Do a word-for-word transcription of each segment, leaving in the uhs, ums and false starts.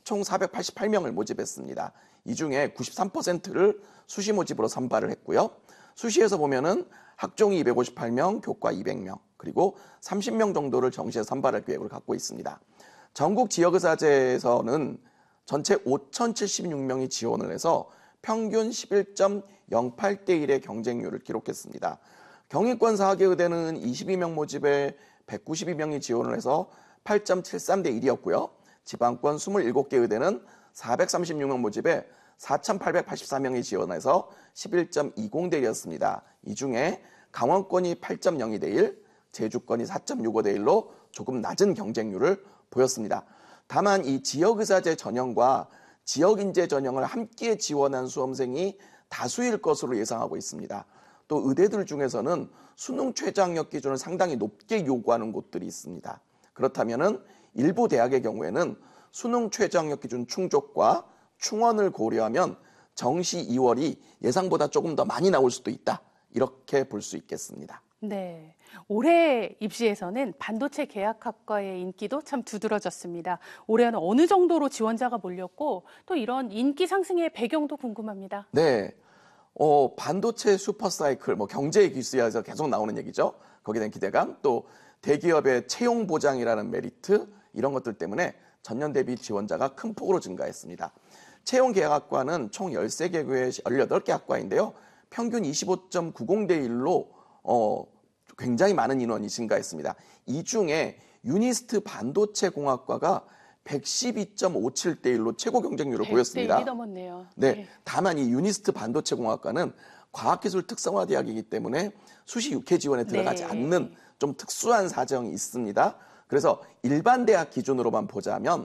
총 사백팔십팔 명을 모집했습니다. 이 중에 구십삼 퍼센트를 수시 모집으로 선발을 했고요. 수시에서 보면은 학종이 이백오십팔 명, 교과 이백 명, 그리고 삼십 명 정도를 정시에 선발할 계획을 갖고 있습니다. 전국 지역의사제에서는 전체 오천칠십육 명이 지원을 해서 평균 십일 점 영팔 대 일의 경쟁률을 기록했습니다. 경희권 사 개 의대는 이십이 명 모집에 백구십이 명이 지원을 해서 팔 점 칠삼 대 일이었고요. 지방권 이십칠 개 의대는 사백삼십육 명 모집에 사천팔백팔십사 명이 지원해서 십일 점 이십 대 일이었습니다. 이 중에 강원권이 팔 점 영이 대 일, 제주권이 사 점 육오 대 일로 조금 낮은 경쟁률을 보였습니다. 다만 이 지역의사제 전형과 지역인재 전형을 함께 지원한 수험생이 다수일 것으로 예상하고 있습니다. 또 의대들 중에서는 수능 최저학력 기준을 상당히 높게 요구하는 곳들이 있습니다. 그렇다면은 일부 대학의 경우에는 수능 최저학력 기준 충족과 충원을 고려하면 정시 이월이 예상보다 조금 더 많이 나올 수도 있다. 이렇게 볼 수 있겠습니다. 네, 올해 입시에서는 반도체 계약학과의 인기도 참 두드러졌습니다. 올해는 어느 정도로 지원자가 몰렸고 또 이런 인기 상승의 배경도 궁금합니다. 네, 어, 반도체 슈퍼사이클, 뭐 경제의 기술에서 계속 나오는 얘기죠. 거기에 대한 기대감, 또 대기업의 채용 보장이라는 메리트 이런 것들 때문에 전년 대비 지원자가 큰 폭으로 증가했습니다. 채용 계약학과는 총 열세 개 교의 열여덟 개 학과인데요. 평균 이십오 점 구십 대 일로 어, 굉장히 많은 인원이 증가했습니다. 이 중에 유니스트 반도체 공학과가 백십이 점 오칠 대 일로 최고 경쟁률을 보였습니다. 백 대 일이 넘었네요. 네, 네. 다만 이 유니스트 반도체 공학과는 과학기술 특성화 대학이기 때문에 수시 육 회 지원에 들어가지 네. 않는 좀 특수한 사정이 있습니다. 그래서 일반 대학 기준으로만 보자면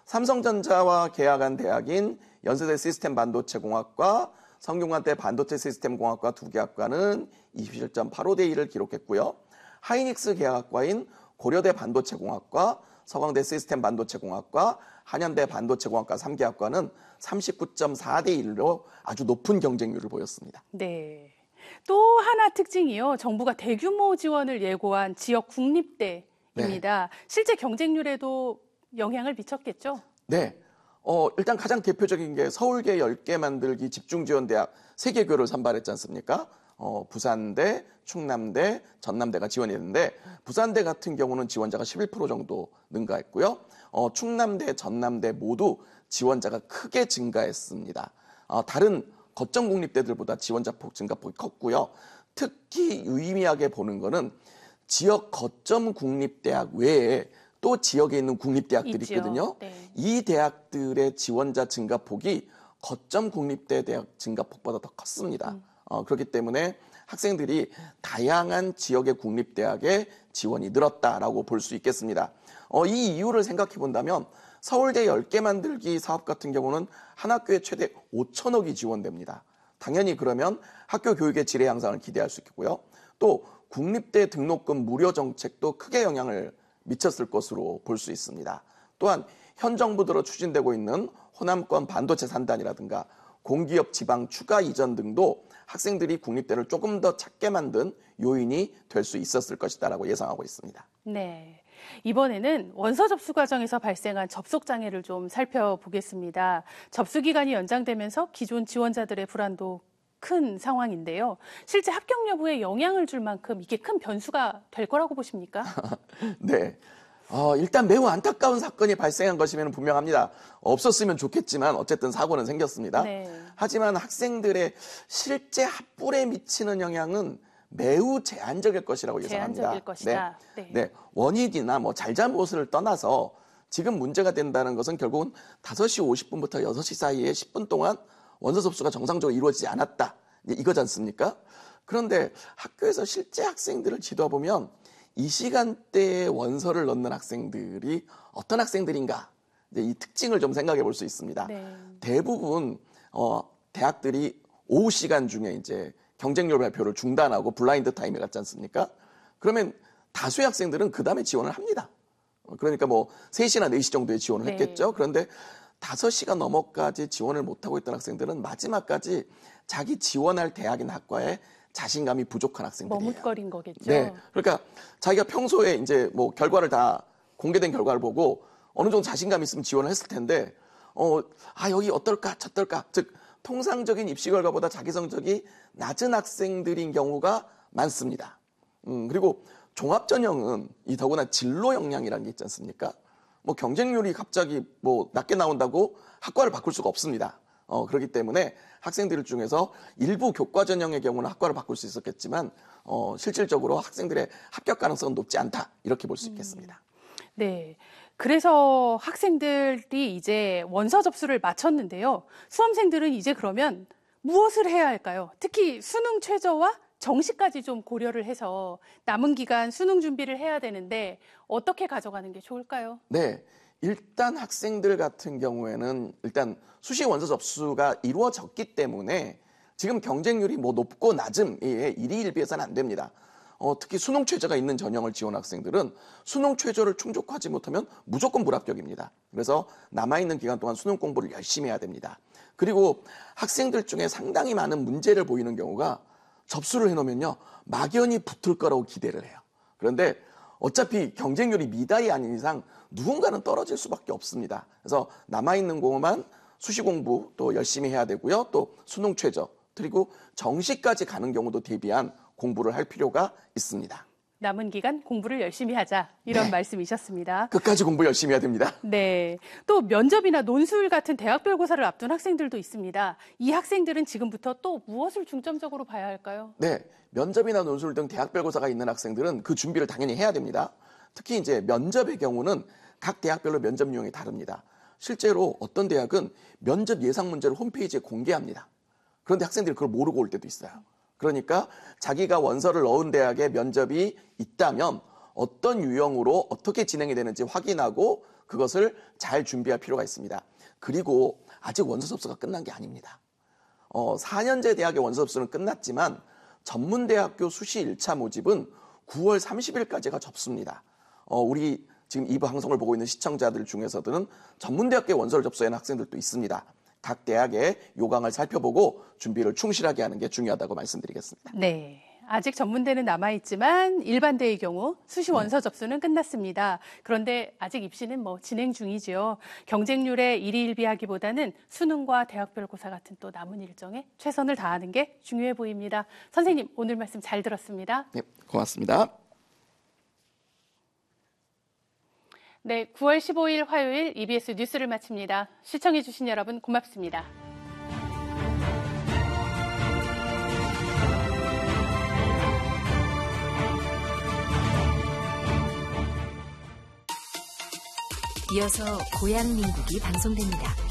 삼성전자와 계약한 대학인 연세대 시스템 반도체 공학과, 성균관대 반도체 시스템 공학과 두 개 학과는 이십칠 점 팔오 대 일을 기록했고요. 하이닉스 계약학과인 고려대 반도체 공학과, 서강대 시스템 반도체 공학과, 한양대 반도체 공학과 삼 개 학과는 삼십구 점 사 대 일로 아주 높은 경쟁률을 보였습니다. 네. 또 하나 특징이요. 정부가 대규모 지원을 예고한 지역 국립대입니다. 네. 실제 경쟁률에도 영향을 미쳤겠죠? 네. 어, 일단 가장 대표적인 게 서울계 열 개 만들기 집중지원대학 세 개 교를 선발했지 않습니까? 어, 부산대, 충남대, 전남대가 지원했는데 부산대 같은 경우는 지원자가 십일 퍼센트 정도 능가했고요. 어, 충남대, 전남대 모두 지원자가 크게 증가했습니다. 어, 다른 거점 국립대들보다 지원자 폭 증가폭이 컸고요. 특히 유의미하게 보는 거는 지역 거점 국립대학 외에 또 지역에 있는 국립대학들이 있죠. 있거든요. 네. 이 대학들의 지원자 증가폭이 거점 국립대 대학 증가폭보다 더 컸습니다. 음. 어, 그렇기 때문에 학생들이 다양한 지역의 국립대학에 지원이 늘었다라고 볼 수 있겠습니다. 어, 이 이유를 생각해 본다면 서울대 열 개 만들기 사업 같은 경우는 한 학교에 최대 오천억이 지원됩니다. 당연히 그러면 학교 교육의 질의 향상을 기대할 수 있겠고요. 또 국립대 등록금 무료 정책도 크게 영향을 미쳤을 것으로 볼 수 있습니다. 또한 현 정부 들어 추진되고 있는 호남권 반도체 산단이라든가 공기업 지방 추가 이전 등도 학생들이 국립대를 조금 더 찾게 만든 요인이 될 수 있었을 것이다라고 예상하고 있습니다. 네. 이번에는 원서 접수 과정에서 발생한 접속 장애를 좀 살펴보겠습니다. 접수 기간이 연장되면서 기존 지원자들의 불안도 큰 상황인데요. 실제 합격 여부에 영향을 줄 만큼 이게 큰 변수가 될 거라고 보십니까? 네. 어, 일단 매우 안타까운 사건이 발생한 것이면 분명합니다. 없었으면 좋겠지만 어쨌든 사고는 생겼습니다. 네. 하지만 학생들의 실제 합불에 미치는 영향은 매우 제한적일 것이라고 예상합니다. 제한적일 것이다. 네. 네. 네. 원인이나 뭐 잘잘못을 떠나서 지금 문제가 된다는 것은 결국은 다섯 시 오십 분부터 여섯 시 사이에 십 분 동안 원서 접수가 정상적으로 이루어지지 않았다. 이거지 않습니까? 그런데 학교에서 실제 학생들을 지도해보면 이 시간대에 원서를 넣는 학생들이 어떤 학생들인가, 이제 이 특징을 좀 생각해 볼 수 있습니다. 네. 대부분 어, 대학들이 오후 시간 중에 이제 경쟁률 발표를 중단하고 블라인드 타임에 갔지 않습니까? 그러면 다수의 학생들은 그 다음에 지원을 합니다. 그러니까 뭐 세 시나 네 시 정도에 지원을 네. 했겠죠. 그런데 다섯 시가 넘어까지 지원을 못하고 있던 학생들은 마지막까지 자기 지원할 대학이나 학과에 자신감이 부족한 학생들이에요. 머뭇거린 거겠죠. 네, 그러니까 자기가 평소에 이제 뭐 결과를 다 공개된 결과를 보고 어느 정도 자신감 있으면 지원을 했을 텐데 어, 아, 여기 어떨까, 저떨까. 즉, 통상적인 입시 결과보다 자기 성적이 낮은 학생들인 경우가 많습니다. 음, 그리고 종합전형은 이 더구나 진로 역량이라는 게 있지 않습니까? 뭐 경쟁률이 갑자기 뭐 낮게 나온다고 학과를 바꿀 수가 없습니다. 어, 그렇기 때문에 학생들 중에서 일부 교과 전형의 경우는 학과를 바꿀 수 있었겠지만 어, 실질적으로 학생들의 합격 가능성은 높지 않다. 이렇게 볼 수 있겠습니다. 음, 네. 그래서 학생들이 이제 원서 접수를 마쳤는데요. 수험생들은 이제 그러면 무엇을 해야 할까요? 특히 수능 최저와 정시까지 좀 고려를 해서 남은 기간 수능 준비를 해야 되는데 어떻게 가져가는 게 좋을까요? 네. 일단 학생들 같은 경우에는 일단 수시 원서 접수가 이루어졌기 때문에 지금 경쟁률이 뭐 높고 낮음의 일희일비해서는 안 됩니다. 어, 특히 수능 최저가 있는 전형을 지원 학생들은 수능 최저를 충족하지 못하면 무조건 불합격입니다. 그래서 남아있는 기간 동안 수능 공부를 열심히 해야 됩니다. 그리고 학생들 중에 상당히 많은 문제를 보이는 경우가 접수를 해놓으면요 막연히 붙을 거라고 기대를 해요. 그런데 어차피 경쟁률이 미달이 아닌 이상 누군가는 떨어질 수밖에 없습니다. 그래서 남아있는 공부만 수시 공부 또 열심히 해야 되고요. 또 수능 최저 그리고 정시까지 가는 경우도 대비한 공부를 할 필요가 있습니다. 남은 기간 공부를 열심히 하자 이런 네. 말씀이셨습니다. 끝까지 공부 열심히 해야 됩니다. 네. 또 면접이나 논술 같은 대학별고사를 앞둔 학생들도 있습니다. 이 학생들은 지금부터 또 무엇을 중점적으로 봐야 할까요? 네. 면접이나 논술 등 대학별고사가 있는 학생들은 그 준비를 당연히 해야 됩니다. 특히 이제 면접의 경우는 각 대학별로 면접 유형이 다릅니다. 실제로 어떤 대학은 면접 예상 문제를 홈페이지에 공개합니다. 그런데 학생들이 그걸 모르고 올 때도 있어요. 그러니까 자기가 원서를 넣은 대학에 면접이 있다면 어떤 유형으로 어떻게 진행이 되는지 확인하고 그것을 잘 준비할 필요가 있습니다. 그리고 아직 원서 접수가 끝난 게 아닙니다. 어, 사 년제 대학의 원서 접수는 끝났지만 전문대학교 수시 일 차 모집은 구월 삼십일까지가 접수입니다. 어, 우리 지금 이 방송을 보고 있는 시청자들 중에서는 전문대학교 원서를 접수한 학생들도 있습니다. 각 대학의 요강을 살펴보고 준비를 충실하게 하는 게 중요하다고 말씀드리겠습니다. 네. 아직 전문대는 남아있지만 일반대의 경우 수시 원서 접수는 끝났습니다. 그런데 아직 입시는 뭐 진행 중이지요. 경쟁률에 일희일비하기보다는 수능과 대학별고사 같은 또 남은 일정에 최선을 다하는 게 중요해 보입니다. 선생님, 오늘 말씀 잘 들었습니다. 네, 고맙습니다. 네, 구월 십오일 화요일 이비에스 뉴스를 마칩니다. 시청해주신 여러분 고맙습니다. 이어서 고향민국이 방송됩니다.